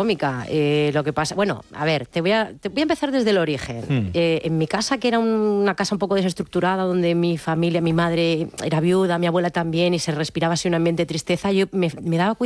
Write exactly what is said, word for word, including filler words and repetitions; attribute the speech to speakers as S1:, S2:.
S1: cómica. Eh, lo que pasa, bueno, a ver, te voy a, te voy a empezar desde el origen. Mm. Eh, en mi casa, que era un, una casa un poco desestructurada, donde mi familia, mi madre era viuda, mi abuela también, y se respiraba así un ambiente de tristeza, yo me, me daba cuenta